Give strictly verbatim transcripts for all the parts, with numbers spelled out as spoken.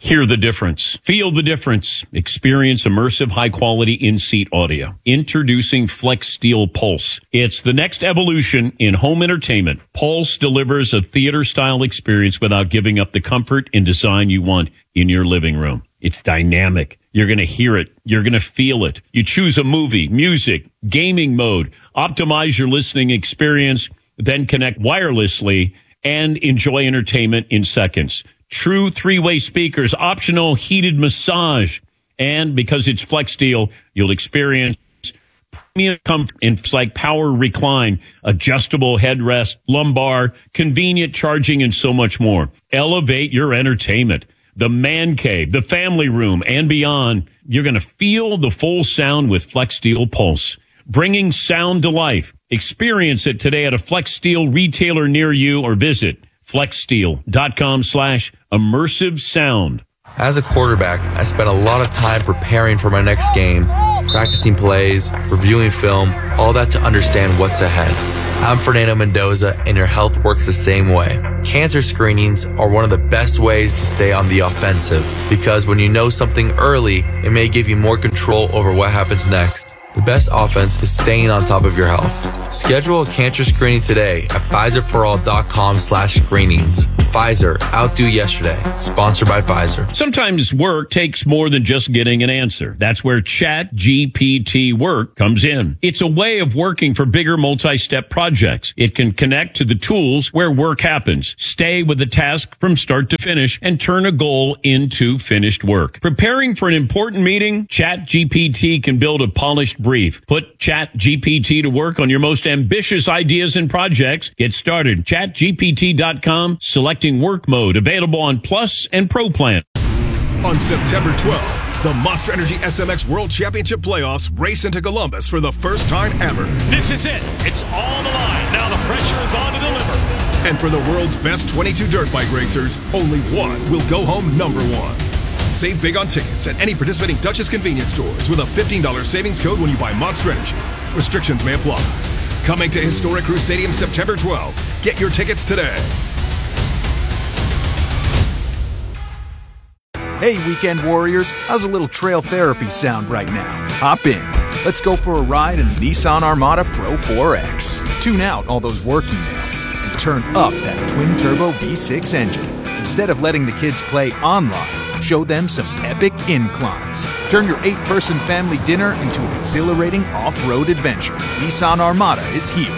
Hear the difference. Feel the difference. Experience immersive, high-quality in-seat audio. Introducing Flex Steel Pulse. It's the next evolution in home entertainment. Pulse delivers a theater-style experience without giving up the comfort and design you want in your living room. It's dynamic. You're going to hear it. You're going to feel it. You choose a movie, music, gaming mode. Optimize your listening experience, then connect wirelessly and enjoy entertainment in seconds. True three-way speakers, optional heated massage. And because it's Flex Steel, you'll experience premium comfort in like power recline, adjustable headrest, lumbar, convenient charging, and so much more. Elevate your entertainment. The man cave, the family room, and beyond. You're going to feel the full sound with Flex Steel Pulse. Bringing sound to life. Experience it today at a Flex Steel retailer near you or visit flexsteel.com slash immersive sound. As a quarterback, I spent a lot of time preparing for my next game, practicing plays, reviewing film, all that to understand what's ahead. I'm Fernando Mendoza, and your health works the same way. Cancer screenings are one of the best ways to stay on the offensive, because when you know something early, it may give you more control over what happens next. The best offense is staying on top of your health. Schedule a cancer screening today at Pfizerforall.com slash screenings. Pfizer, outdo yesterday. Sponsored by Pfizer. Sometimes work takes more than just getting an answer. That's where Chat G P T Work comes in. It's a way of working for bigger multi-step projects. It can connect to the tools where work happens, stay with the task from start to finish, and turn a goal into finished work. Preparing for an important meeting, Chat G P T can build a polished brief. Put Chat G P T to work on your most ambitious ideas and projects. Get started. chat G P T dot com. Selecting work mode. Available on Plus and Pro plan. On September twelfth, the Monster Energy S M X World Championship Playoffs race into Columbus for the first time ever. This is it. It's all the line. Now the pressure is on to deliver. And for the world's best twenty-two dirt bike racers, only one will go home number one. Save big on tickets at any participating Dutchess convenience stores with a fifteen dollars savings code when you buy Monster Energy. Restrictions may apply. Coming to Historic Crew Stadium September twelfth. Get your tickets today. Hey, Weekend Warriors. How's a little trail therapy sound right now? Hop in. Let's go for a ride in the Nissan Armada Pro four X. Tune out all those work emails and turn up that twin-turbo V six engine. Instead of letting the kids play online, show them some epic inclines. Turn your eight-person family dinner into an exhilarating off-road adventure. Nissan Armada is here.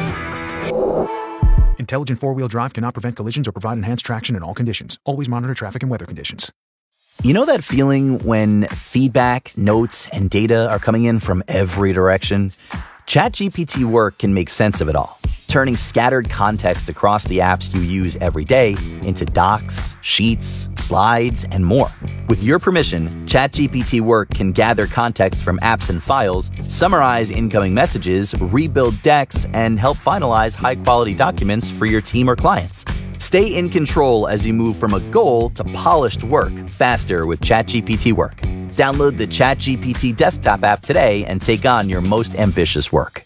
Intelligent four-wheel drive cannot prevent collisions or provide enhanced traction in all conditions. Always monitor traffic and weather conditions. You know that feeling when feedback, notes, and data are coming in from every direction? ChatGPT Work can make sense of it all, turning scattered context across the apps you use every day into docs, sheets, slides, and more. With your permission, ChatGPT Work can gather context from apps and files, summarize incoming messages, rebuild decks, and help finalize high-quality documents for your team or clients. Stay in control as you move from a goal to polished work faster with ChatGPT Work. Download the ChatGPT desktop app today and take on your most ambitious work.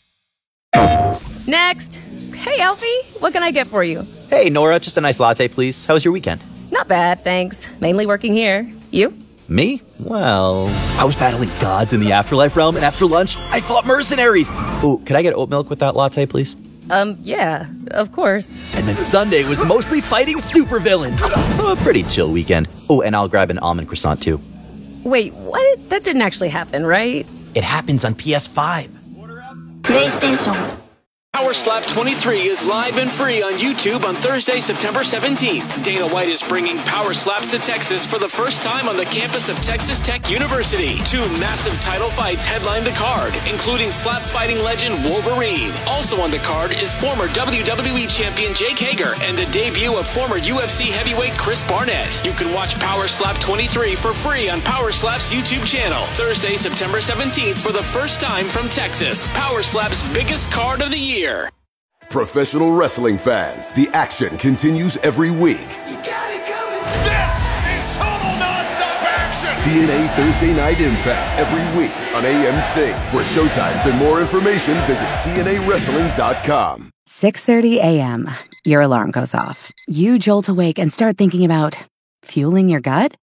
Next. Hey, Alfie. What can I get for you? Hey, Nora. Just a nice latte, please. How was your weekend? Not bad, thanks. Mainly working here. You? Me? Well, I was battling gods in the afterlife realm, and after lunch, I fought mercenaries. Ooh, could I get oat milk with that latte, please? Um, yeah, of course. And then Sunday was mostly fighting supervillains. So a pretty chill weekend. Oh, and I'll grab an almond croissant, too. Wait, what? That didn't actually happen, right? It happens on P S five. PlayStation. Power Slap twenty-three is live and free on YouTube on Thursday, September seventeenth. Dana White is bringing Power Slaps to Texas for the first time on the campus of Texas Tech University. Two massive title fights headline the card, including slap fighting legend Wolverine. Also on the card is former W W E champion Jake Hager and the debut of former U F C heavyweight Chris Barnett. You can watch Power Slap twenty-three for free on Power Slap's YouTube channel. Thursday, September seventeenth for the first time from Texas. Power Slap's biggest card of the year. Professional wrestling fans, the action continues every week. You got it coming. This is total nonstop action. T N A Thursday Night Impact every week on A M C. For showtimes and more information, visit T N A wrestling dot com. six thirty a.m. Your alarm goes off. You jolt awake and start thinking about fueling your gut?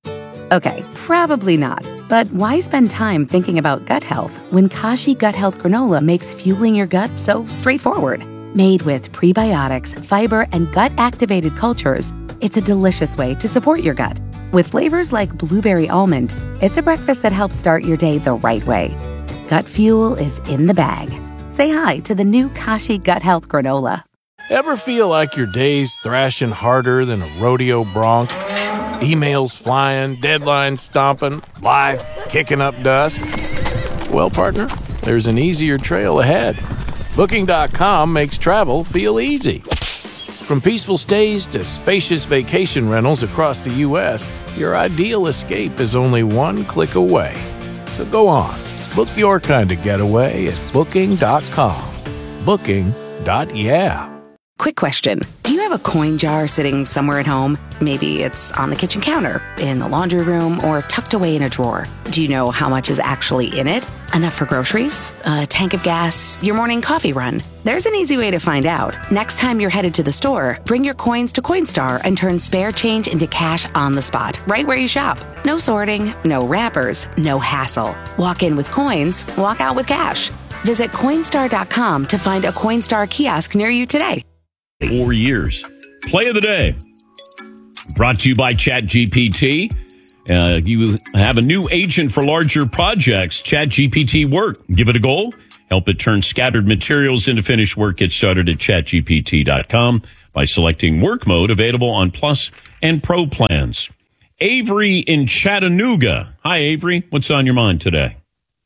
Okay, probably not. But why spend time thinking about gut health when Kashi Gut Health Granola makes fueling your gut so straightforward? Made with prebiotics, fiber, and gut-activated cultures, it's a delicious way to support your gut. With flavors like blueberry almond, it's a breakfast that helps start your day the right way. Gut fuel is in the bag. Say hi to the new Kashi Gut Health Granola. Ever feel like your day's thrashing harder than a rodeo bronc? Emails flying, deadlines stomping, life kicking up dust? Well, partner, there's an easier trail ahead. Booking dot com makes travel feel easy. From peaceful stays to spacious vacation rentals across the U S, your ideal escape is only one click away. So go on, book your kind of getaway at Booking dot com. Booking. Yeah. Quick question. Do you have a coin jar sitting somewhere at home? Maybe it's on the kitchen counter, in the laundry room, or tucked away in a drawer. Do you know how much is actually in it? Enough for groceries, a tank of gas, your morning coffee run? There's an easy way to find out. Next time you're headed to the store, bring your coins to Coinstar and turn spare change into cash on the spot, right where you shop. No sorting, no wrappers, no hassle. Walk in with coins, walk out with cash. Visit Coinstar dot com to find a Coinstar kiosk near you today. Four years. Play of the day. Brought to you by ChatGPT. Uh, you have a new agent for larger projects, ChatGPT Work. Give it a go. Help it turn scattered materials into finished work. Get started at chat G P T dot com by selecting work mode, available on Plus and Pro plans. Avery in Chattanooga. Hi, Avery. What's on your mind today?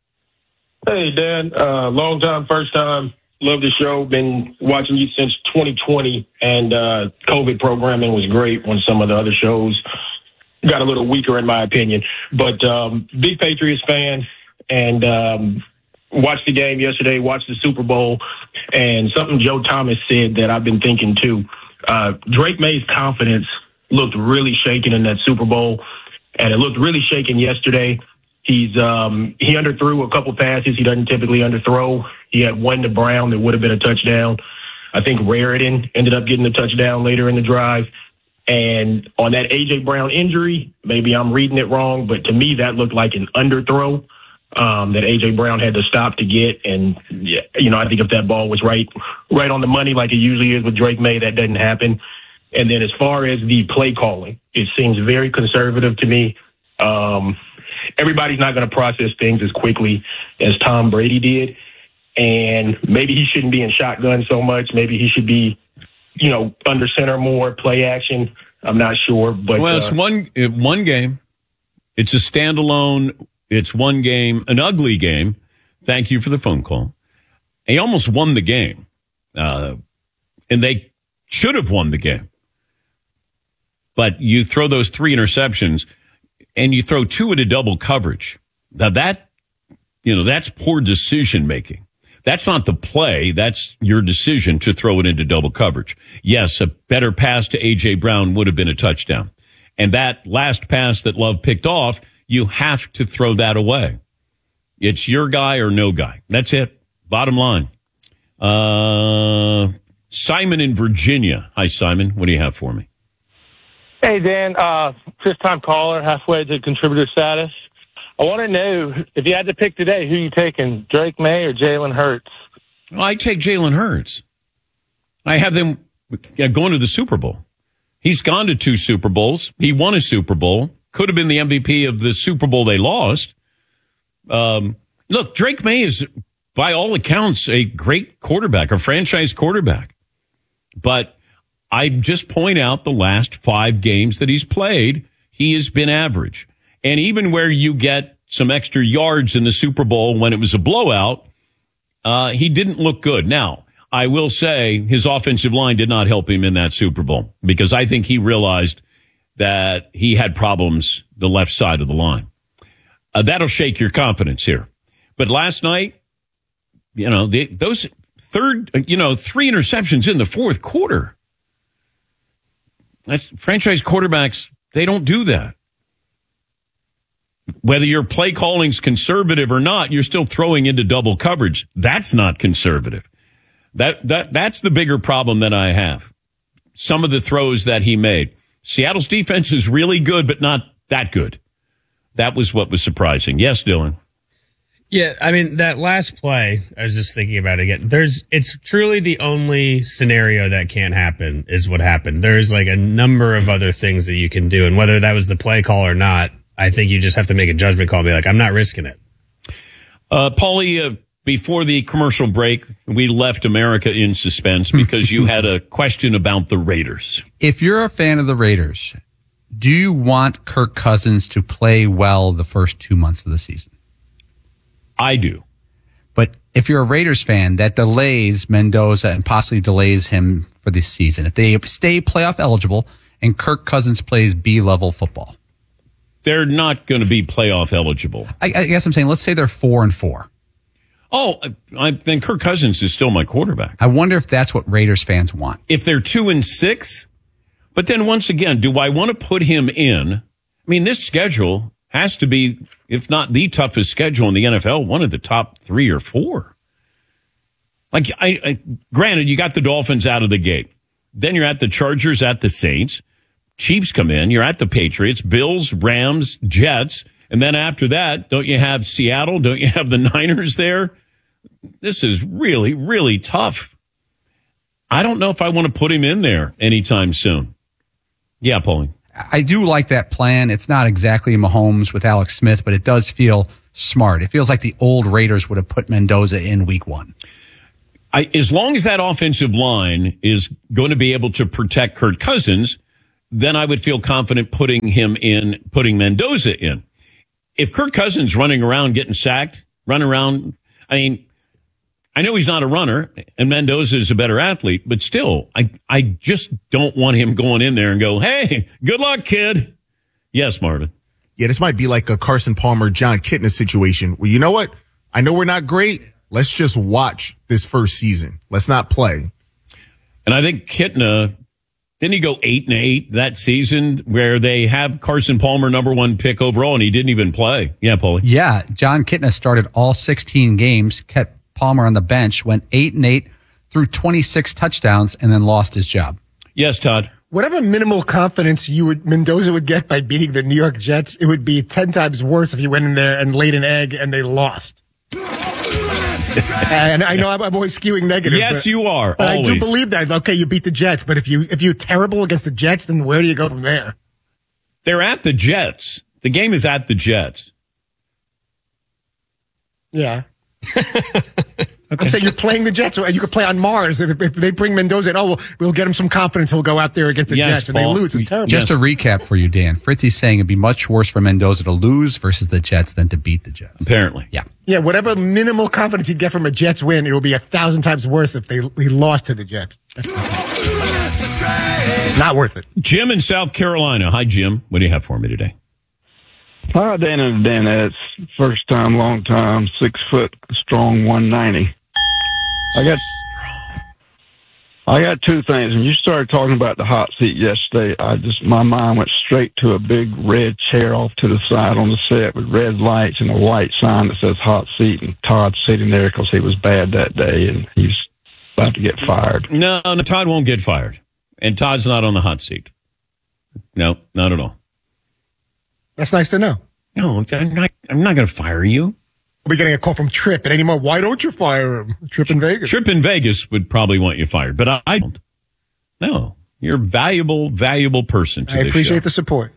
Hey, Dan. Uh, long time, first time. Love the show. Been watching you since twenty twenty, and uh, COVID programming was great when some of the other shows got a little weaker, in my opinion. But um, big Patriots fan, and um, watched the game yesterday, watched the Super Bowl, and something Joe Thomas said that I've been thinking too. Uh, Drake May's confidence looked really shaken in that Super Bowl, and it looked really shaken yesterday. He's um, he underthrew a couple passes he doesn't typically underthrow. He had one to Brown that would have been a touchdown. I think Raritan ended up getting a touchdown later in the drive. And on that A J. Brown injury, maybe I'm reading it wrong, but to me that looked like an underthrow um, that A J. Brown had to stop to get. And, yeah, you know, I think if that ball was right, right on the money like it usually is with Drake May, that doesn't happen. And then as far as the play calling, it seems very conservative to me. Um, everybody's not going to process things as quickly as Tom Brady did. And maybe he shouldn't be in shotgun so much. Maybe he should be, you know, under center more, play action. I'm not sure. But well, it's uh, one one game. It's a standalone. It's one game, an ugly game. Thank you for the phone call. He almost won the game. Uh, and they should have won the game. But you throw those three interceptions and you throw two into double coverage. Now that, you know, that's poor decision making. That's not the play. That's your decision to throw it into double coverage. Yes, a better pass to A J. Brown would have been a touchdown. And that last pass that Love picked off, you have to throw that away. It's your guy or no guy. That's it. Bottom line. Uh, Simon in Virginia. Hi, Simon. What do you have for me? Hey, Dan. Uh, first-time caller, halfway to contributor status. I want to know, if you had to pick today, who you taking, Drake May or Jalen Hurts? Well, I take Jalen Hurts. I have them going to the Super Bowl. He's gone to two Super Bowls. He won a Super Bowl. Could have been the M V P of the Super Bowl they lost. Um, look, Drake May is, by all accounts, a great quarterback, a franchise quarterback. But I just point out the last five games that he's played, he has been average. And even where you get some extra yards in the Super Bowl when it was a blowout, uh, he didn't look good. Now, I will say his offensive line did not help him in that Super Bowl because I think he realized that he had problems the left side of the line. Uh, that'll shake your confidence here. But last night, you know, the, those third, you know, three interceptions in the fourth quarter. That's, franchise quarterbacks, they don't do that. Whether your play calling's conservative or not, you're still throwing into double coverage. That's not conservative. That that that's the bigger problem that I have. Some of the throws that he made. Seattle's defense is really good, but not that good. that was what was surprising. Yes, Dylan. Yeah, I mean, that last play, I was just thinking about it again. There's, it's truly the only scenario that can't happen is what happened. There's like a number of other things that you can do. And whether that was the play call or not, I think you just have to make a judgment call and be like, I'm not risking it. Uh, Paulie, uh, before the commercial break, we left America in suspense because you had a question about the Raiders. If you're a fan of the Raiders, do you want Kirk Cousins to play well the first two months of the season? I do. But if you're a Raiders fan, that delays Mendoza and possibly delays him for this season. If they stay playoff eligible and Kirk Cousins plays B-level football. They're not going to be playoff eligible. I, I guess I'm saying, let's say they're four and four. Oh, I, then Kirk Cousins is still my quarterback. I wonder if that's what Raiders fans want. If they're two and six, but then once again, do I want to put him in? I mean, this schedule has to be, if not the toughest schedule in the N F L, one of the top three or four. Like, I, I granted, you got the Dolphins out of the gate. Then you're at the Chargers, at the Saints. Chiefs come in. You're at the Patriots, Bills, Rams, Jets. And then after that, don't you have Seattle? Don't you have the Niners there? This is really, really tough. I don't know if I want to put him in there anytime soon. Yeah, Pauline. I do like that plan. It's not exactly Mahomes with Alex Smith, but it does feel smart. It feels like the old Raiders would have put Mendoza in week one. I, as long as that offensive line is going to be able to protect Kirk Cousins, then I would feel confident putting him in, putting Mendoza in. If Kirk Cousins running around getting sacked, running around, I mean, I know he's not a runner, and Mendoza is a better athlete, but still, I, I just don't want him going in there and go, hey, good luck, kid. Yes, Marvin. Yeah, this might be like a Carson Palmer, John Kitna situation. Well, you know what? I know we're not great. Let's just watch this first season. Let's not play. And I think Kitna, didn't he go eight and eight that season where they have Carson Palmer number one pick overall and he didn't even play? Yeah, Paulie. Yeah, John Kitna started all sixteen games, kept Palmer on the bench, went eight and eight, threw twenty-six touchdowns, and then lost his job. Yes, Todd. Whatever minimal confidence you would Mendoza would get by beating the New York Jets, it would be ten times worse if he went in there and laid an egg and they lost. And I know I'm, I'm always skewing negative. Yes, but, you are. But always. I do believe that. Okay, you beat the Jets, but if you if you're terrible against the Jets, then where do you go from there? They're at the Jets. The game is at the Jets. Yeah. Okay. I'm saying you're playing the Jets. You could play on Mars. If, if they bring Mendoza in, oh, we'll, we'll get him some confidence. He'll go out there against the yes, Jets, and Paul. they lose. It's terrible. Just yes. to recap for you, Dan, Fritzy's saying it'd be much worse for Mendoza to lose versus the Jets than to beat the Jets. Apparently. Yeah. Yeah, whatever minimal confidence he'd get from a Jets win, it will be a thousand times worse if they he lost to the Jets. That's not worth it. Jim in South Carolina. Hi, Jim. What do you have for me today? Hi, Dan and Dan. It's first time, long time, six foot strong, one ninety. I got, I got two things. When you started talking about the hot seat yesterday, I just my mind went straight to a big red chair off to the side on the set with red lights and a white sign that says hot seat, and Todd sitting there because he was bad that day and he's about to get fired. No, no, Todd won't get fired, and Todd's not on the hot seat. No, not at all. That's nice to know. No, I'm not. I'm not going to fire you. We're getting a call from Tripp at any more. Why don't you fire him? Tripp in Vegas. Tripp in Vegas would probably want you fired, but I, I don't. No, you're a valuable, valuable person to I this appreciate show. the support.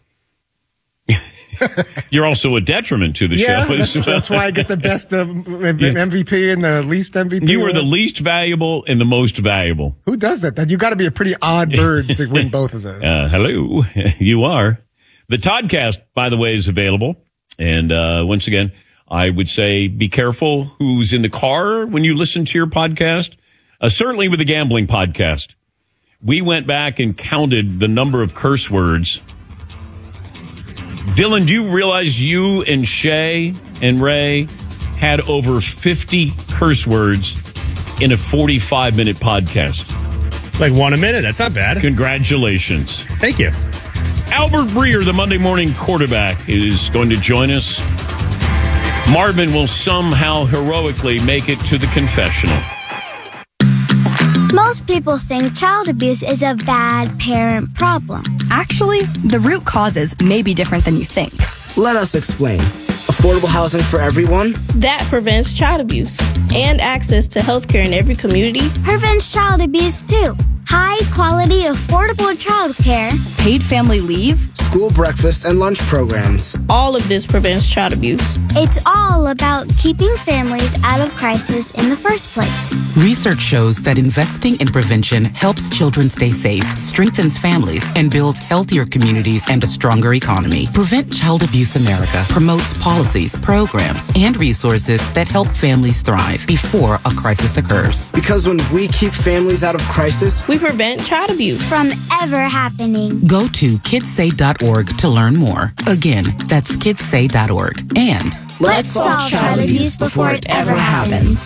You're also a detriment to the yeah, show. That's, that's why I get the best um, M V P and the least M V P. You are the least valuable and the most valuable. Who does that? Then you got to be a pretty odd bird to win both of those. Uh, hello, you are. The Toddcast, by the way, is available. And uh, once again, I would say be careful who's in the car when you listen to your podcast. Uh, certainly with the gambling podcast. We went back and counted the number of curse words. Dylan, do you realize you and Shay and Ray had over fifty curse words in a forty-five minute podcast? Like one a minute. That's not bad. Congratulations. Thank you. Albert Breer, the Monday morning quarterback, is going to join us. Marvin will somehow heroically make it to the confessional. Most people think child abuse is a bad parent problem. Actually, the root causes may be different than you think. Let us explain. Affordable housing for everyone. That prevents child abuse. And access to healthcare in every community. Prevents child abuse too. High quality, affordable childcare. Paid family leave. School breakfast and lunch programs. All of this prevents child abuse. It's all about keeping families out of crisis in the first place. Research shows that investing in prevention helps children stay safe, strengthens families, and builds healthier communities and a stronger economy. Prevent Child Abuse America promotes policies, programs, and resources that help families thrive before a crisis occurs. Because when we keep families out of crisis, we prevent child abuse from ever happening. Go to kids say dot org to learn more. Again, that's kids say dot org. And let's solve child abuse before it ever happens.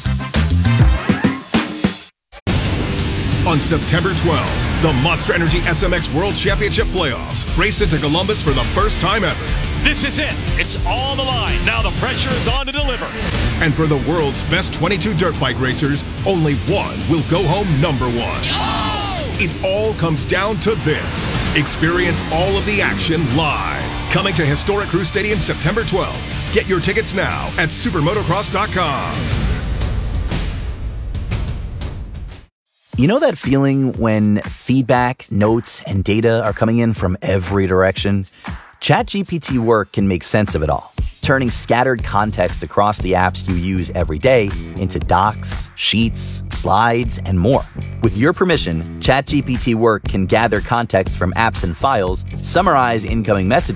On September twelfth, the Monster Energy S M X World Championship Playoffs race into Columbus for the first time ever. This is it. It's on the line. Now the pressure is on to deliver. And for the world's best twenty-two dirt bike racers, only one will go home number one. Oh! It all comes down to this. Experience all of the action live. Coming to historic Crew Stadium September twelfth. Get your tickets now at supermotocross dot com. You know that feeling when feedback, notes, and data are coming in from every direction? ChatGPT Work can make sense of it all, turning scattered context across the apps you use every day into docs, sheets, slides, and more. With your permission, ChatGPT Work can gather context from apps and files, summarize incoming messages,